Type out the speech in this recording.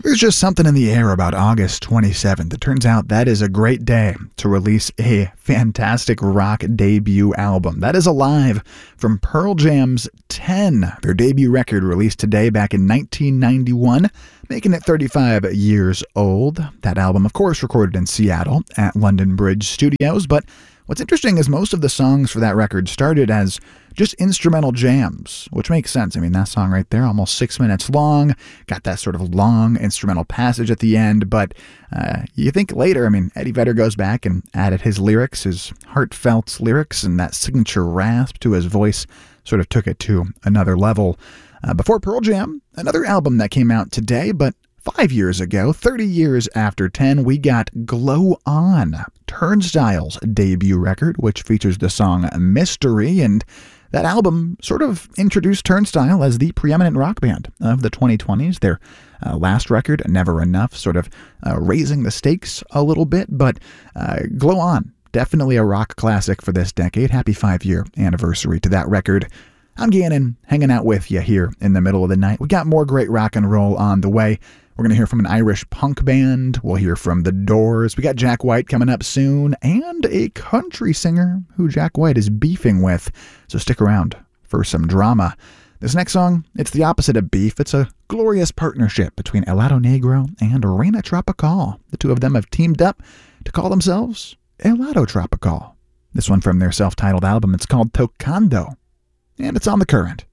There's just something in the air about August 27th. It turns out that is a great day to release a fantastic rock debut album. That is Alive from Pearl Jam's 10, their debut record released today back in 1991, making it 35 years old. That album, of course, recorded in Seattle at London Bridge Studios, but what's interesting is most of the songs for that record started as just instrumental jams, which makes sense. I mean, that song right there, almost 6 minutes long, got that sort of long instrumental passage at the end, but you think later, I mean, Eddie Vedder goes back and added his lyrics, his heartfelt lyrics, and that signature rasp to his voice sort of took it to another level. Before Pearl Jam, another album that came out today, but 5 years ago, 30 years after 10, we got Glow On, Turnstile's debut record, which features the song Mystery, and that album sort of introduced Turnstile as the preeminent rock band of the 2020s. Their last record, Never Enough, sort of raising the stakes a little bit, but Glow On, definitely a rock classic for this decade. Happy 5-year anniversary to that record. I'm Gannon, hanging out with you here in the middle of the night. We got more great rock and roll on the way. We're going to hear from an Irish punk band. We'll hear from The Doors. We got Jack White coming up soon, and a country singer who Jack White is beefing with. So stick around for some drama. This next song, it's the opposite of beef. It's a glorious partnership between Helado Negro and Reina Tropical. The two of them have teamed up to call themselves Helado Tropical. This one from their self-titled album, it's called Tocando, and it's on The Current.